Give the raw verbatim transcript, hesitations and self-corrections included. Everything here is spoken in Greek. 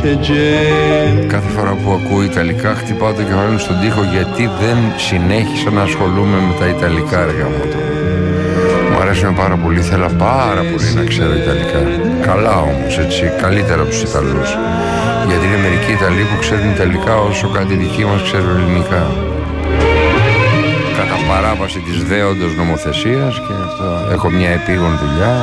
Κάθε φορά που ακούω Ιταλικά χτυπάω το κεφάλι μου στον τοίχο, γιατί δεν συνέχισα να ασχολούμαι με τα Ιταλικά έργα μου. Μου αρέσουν πάρα πολύ, θέλω πάρα πολύ να ξέρω Ιταλικά. Καλά όμως, έτσι, καλύτερα από τους Ιταλούς. Γιατί είναι μερικοί Ιταλοί που ξέρουν Ιταλικά όσο κάτι δικοί μας ξέρουν ελληνικά. Κατά παράβαση της δέοντος νομοθεσίας, και αυτό έχω μια επίγον δουλειά.